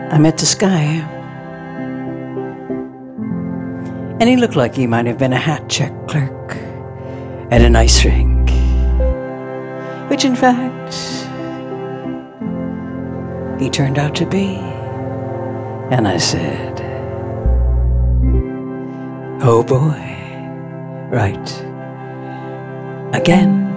I met this guy, and he looked like he might have been a hat check clerk at an ice rink, which in fact he turned out to be. And I said, oh boy, right again.